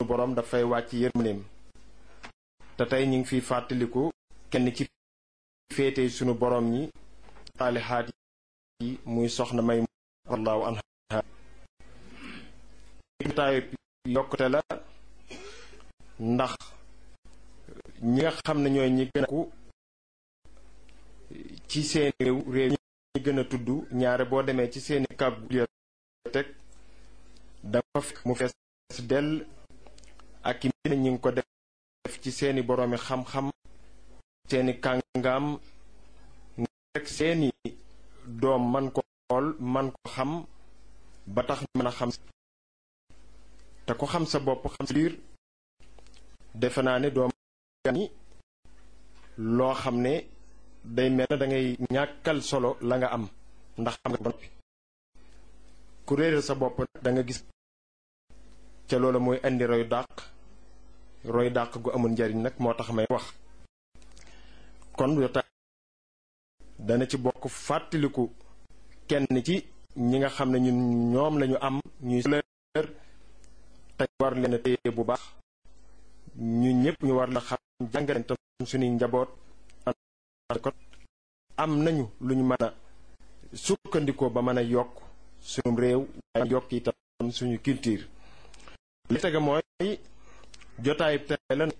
borom dafay wàcc yërmandeem te tey ñu ngi fiy fàttaliku kenn ci féete sunu borom ñi saalihaat yi muy soxna May wallahu anha taayu yokkute la ndax ñi nga xam ne ñooy ñi gën a ku ci seen réew ñi gën a tudd ñaare boo demee ci seeni bibliothèque dafa fekk mu fees dell ak i mbir ñi ngi ko def ci seeni boroomi xam-xam seeni kàngaam rek seeni doom man ko xool man ko xam ba tax mën a xam te ko xam sa bopp xam sa biir defe naa ne doom ni loo xam ne day mel na da ngay ñàkkal solo la nga am ndax xam nga ba noppi ku réeral sa bopp nag da nga gis ca loolu mooy indi roy dàq gu amul njariñ nag moo tax may wax kon yotaay dana ci bokk fàttaliku kenn ci ñi nga xam ne ñoom lañu am ñuy leer te war leen a téye bu baax ñu ñëpp ñu war la xam jàngale tam suñuy njaboot am nañu lu ñu mën a sukkandikoo ba mën a yokk suñu réew waaye yokk itam suñu culture li tege mooy jotaay tey la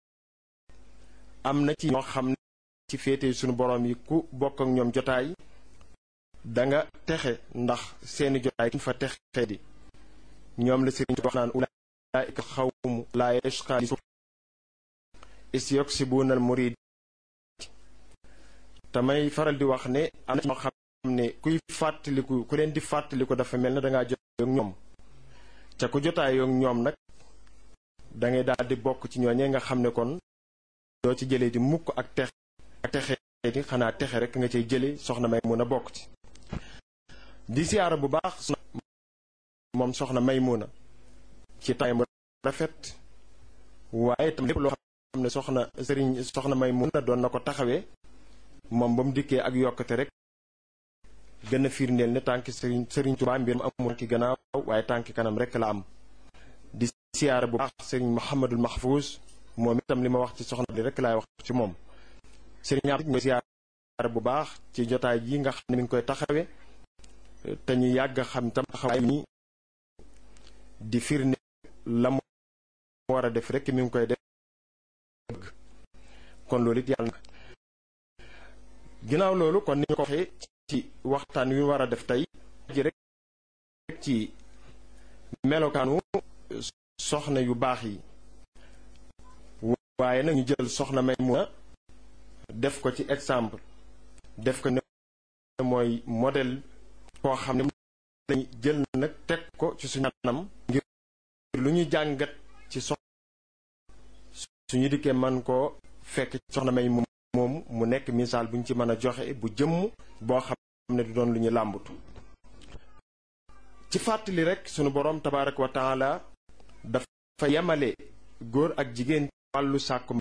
am na ci ñoo xam ne ci féete suñu borom yi ku bokk ak ñoom jotaay danga texe ndax seeni jotaay kuñ fa texe di ñoom la sëriñ wax naan ulaa'ika xawmu laa yashqaa isyuksibuna al murid tamay faral di wax ne am na ñoo xam ne kuy fàttaliku ku leen di fàttaliku dafa mel ne dangaa jotaay ak ñoom ca ku jotaay ak ñoom nag dangay daal di bokk ci ñooñee nga xam ne kon doo ci jëlee di mukk ak texe di xanaa texe rek nga cay jële soxna Maymuna bokk ci di siyaara bu baax moom soxna Maymuna ci tay mu rafet waaye tam lépp loo xam ne soxna Maymuna doon na ko taxawee moom ba mu dikkee ak yokkate rek gën a firndeel ne tànki sëriñ Tuubaa mbir mu amul ki gannaaw waaye tànki kanam rek la am di siyaara bu baax sëriñ Muhammadul Mahfouz moom itam li ma wax ci soxna bi rek laay wax ci moom sëriñ Abdou ñu siyaara bu baax ci jotaay ji nga xam ne mi ngi koy taxawee te ñu yàgg xam tam taxawaay ni di firnde la mu war a def rek mi ngi koy def kon loolu it yàlla na ginnaaw loolu kon ni ñu ko waxee ci waxtaan wi war a def tey ji rek ci melokaanu soxna yu baax yi waaye nag ñu jël soxna Maymuna def ko ci exemple def ko ne mooy modèle koo xam ne lañu jël nag teg ko ci suñu anam ngir lu ñu jàngat ci suñu dikkee man koo fekk soxna May moom mu nekk misaal bu ñu ci mën a joxe bu jëmm boo xam ne du doon lu ñu làmbatu ci fàttali rek sunu boroom tabaaraka wa taala dafa yemale góor ak jigéen wàllu sàkku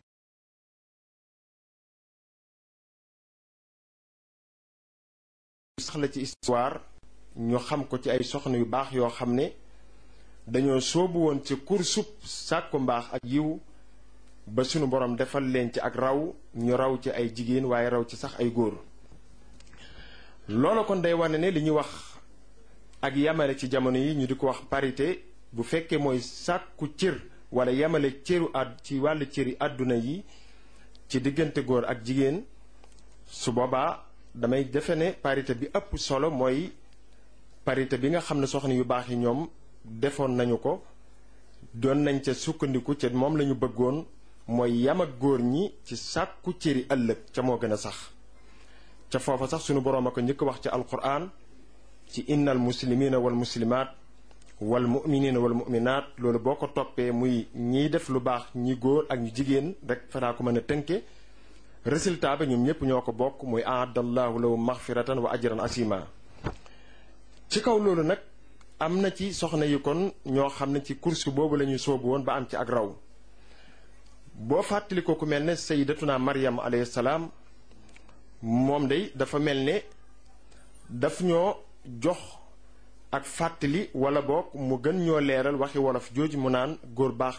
sax la ci histoire ñu xam ko ci ay soxna yu baax yoo xam ne dañoo soobu woon ci kursub sàkku mbaax ak yiw ba sunu borom defal leen ci ak raw ñu raw ci ay jigéen waaye raw ci sax ay góor loolu kon day wane ne li ñuy wax ak yamale ci jamono yi ñu di ko wax parité bu fekkee mooy sàkku cër wala yamale cëru ci wàllu cëri àdduna yi ci diggante góor ak jigéen su boobaa damay defe ne parité bi ëpp solo mooy parité bi nga xam ne soxna yu baax yi ñoom defoon nañu ko doon nañ ca sukkandiku ca moom lañu bëggoon mooy yam ak góor ñi ci sàkku cëri ëllëg ca moo gën a sax ca foofa sax sunu boroom a ko njëkk wax ci alquran ci innal muslimina wal muslimaat wal muminina wal muminaat loolu boo ko toppee muy ñiy def lu baax ñi góor ak ñu jigéen rek fanaa ko mën a tënke résultat ba ñoom ñëpp ñoo ko bokk muy aadallahu lahu maxfiratan wa ajran asima ci kaw loolu nag am na ci soxna yi kon ñoo xam ne ci course boobu la ñu soobu woon ba am ci ak raw boo fàttali ko ku mel ne sayyidatuna Maryam alayhi salaam moom day dafa mel ne daf ñoo jox ak fàttali wala boog mu gën ñoo leeral waxi wolof jooju mu naan góor baax